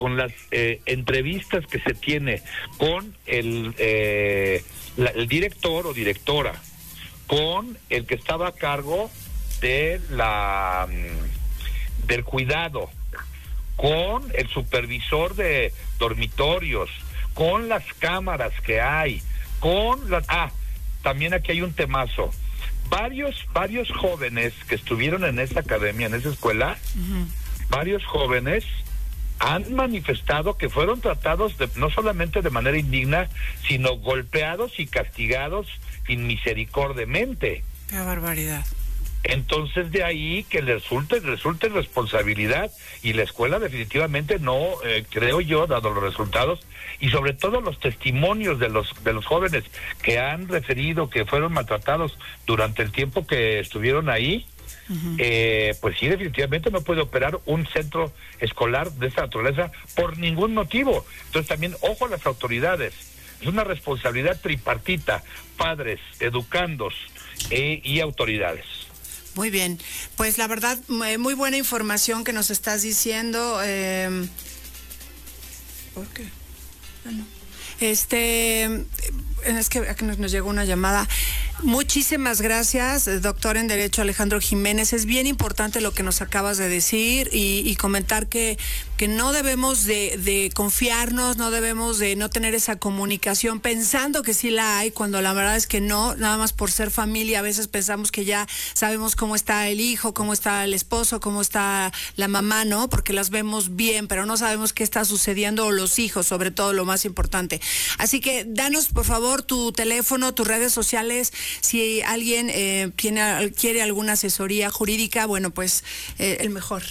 con las entrevistas que se tiene con el director o directora, con el que estaba a cargo de del cuidado, con el supervisor de dormitorios, con las cámaras que hay, también aquí hay un temazo. Varios jóvenes que estuvieron en esa academia, en esa escuela, varios jóvenes han manifestado que fueron tratados no solamente de manera indigna, sino golpeados y castigados inmisericordiamente. ¡Qué barbaridad! Entonces de ahí que resulte responsabilidad, y la escuela definitivamente no, creo yo, dado los resultados y sobre todo los testimonios de los jóvenes que han referido que fueron maltratados durante el tiempo que estuvieron ahí. Pues sí, definitivamente no puede operar un centro escolar de esta naturaleza por ningún motivo. Entonces también, ojo a las autoridades, es una responsabilidad tripartita: padres, educandos y autoridades. Muy bien, pues la verdad, muy buena información que nos estás diciendo. ¿Por qué? No. Es que aquí nos llegó una llamada. Muchísimas gracias, doctor en Derecho Alejandro Jiménez. Es bien importante lo que nos acabas de decir y comentar que no debemos de confiarnos, no debemos de no tener esa comunicación pensando que sí la hay, cuando la verdad es que no, nada más por ser familia. A veces pensamos que ya sabemos cómo está el hijo, cómo está el esposo, cómo está la mamá, ¿no? Porque las vemos bien, pero no sabemos qué está sucediendo, o los hijos, sobre todo, lo más importante. Así que danos, por favor, tu teléfono, tus redes sociales. Si alguien quiere alguna asesoría jurídica, bueno, pues el mejor.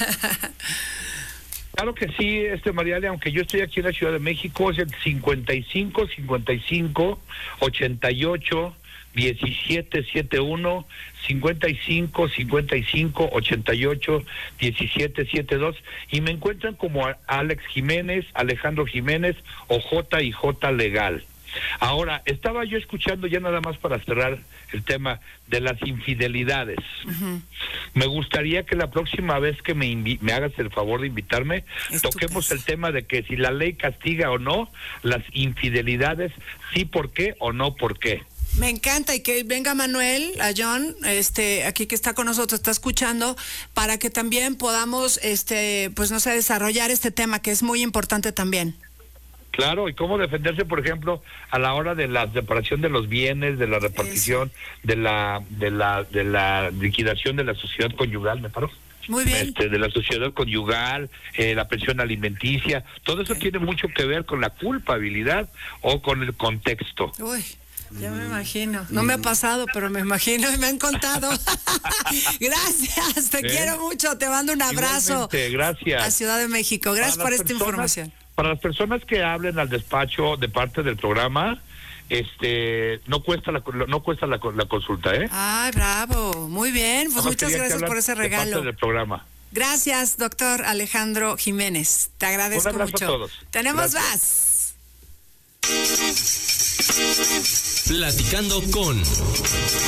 Claro que sí, Mariale, aunque yo estoy aquí en la Ciudad de México, es el 55 55 88 17 71, 55 55 88 17 72, y me encuentran como Alex Jiménez, Alejandro Jiménez o J&J Legal. Ahora, estaba yo escuchando, ya nada más para cerrar el tema de las infidelidades. Me gustaría que la próxima vez que me hagas el favor de invitarme, toquemos el tema de que si la ley castiga o no las infidelidades, sí, por qué, o no, por qué. Me encanta, y que venga Manuel, a John, aquí que está con nosotros, está escuchando, para que también podamos, pues no sé, desarrollar este tema que es muy importante también. Claro, y cómo defenderse, por ejemplo, a la hora de la separación de los bienes, de la repartición, de la liquidación de la sociedad conyugal, ¿me paró? Muy bien. De la sociedad conyugal, la pensión alimenticia, todo eso tiene mucho que ver con la culpabilidad o con el contexto. Uy, ya me imagino. No me ha pasado, pero me imagino y me han contado. Gracias, te quiero mucho, te mando un abrazo. Igualmente, gracias. A Ciudad de México, gracias por esta información. Para las personas que hablen al despacho de parte del programa, no cuesta la consulta, ¿eh? Ay, bravo, muy bien, pues muchas gracias por ese regalo. De parte del programa. Gracias, doctor Alejandro Jiménez, te agradezco mucho. Un abrazo a todos. Tenemos más. Platicando con